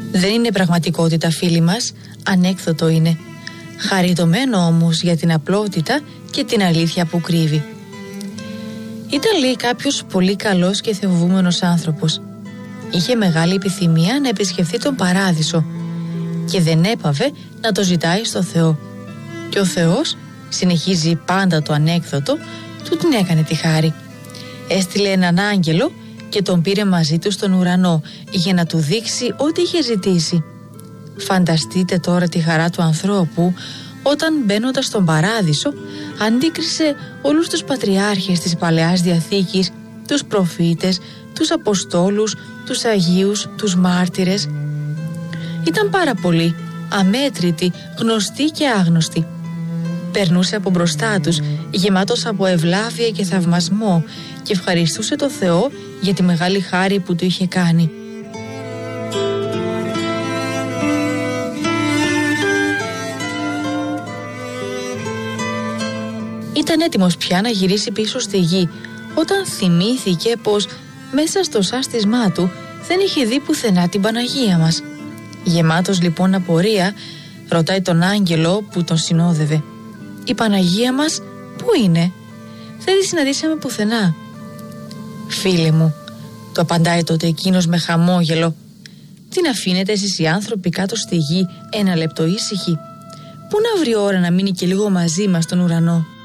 Δεν είναι πραγματικότητα, φίλοι μας, ανέκδοτο είναι. Χαριτωμένο όμως για την απλότητα και την αλήθεια που κρύβει. Ήταν, λέει, κάποιος πολύ καλός και θεοβούμενος άνθρωπος. Είχε μεγάλη επιθυμία να επισκεφθεί τον Παράδεισο και δεν έπαβε να το ζητάει στο Θεό. Και ο Θεός, συνεχίζει πάντα το ανέκδοτο, του την έκανε τη χάρη. Έστειλε έναν άγγελο και τον πήρε μαζί του στον ουρανό για να του δείξει ό,τι είχε ζητήσει. Φανταστείτε τώρα τη χαρά του ανθρώπου όταν, μπαίνοντας στον Παράδεισο, αντίκρισε όλους τους πατριάρχες της Παλαιάς Διαθήκης, τους προφήτες, τους Αποστόλους, τους Αγίους, τους μάρτυρες. Ήταν πάρα πολλοί, αμέτρητοι, γνωστοί και άγνωστοι. Περνούσε από μπροστά τους, γεμάτος από ευλάβεια και θαυμασμό, και ευχαριστούσε το Θεό για τη μεγάλη χάρη που του είχε κάνει. Ήταν έτοιμος πια να γυρίσει πίσω στη γη, όταν θυμήθηκε πως μέσα στο σάστισμά του δεν είχε δει πουθενά την Παναγία μας. Γεμάτος λοιπόν απορία, ρωτάει τον άγγελο που τον συνόδευε: «Η Παναγία μας πού είναι? Δεν τη συναντήσαμε πουθενά». «Φίλε μου», του απαντάει τότε εκείνος με χαμόγελο, «την αφήνετε εσείς οι άνθρωποι κάτω στη γη ένα λεπτό ήσυχοι? Πού να βρει ώρα να μείνει και λίγο μαζί μας στον ουρανό?»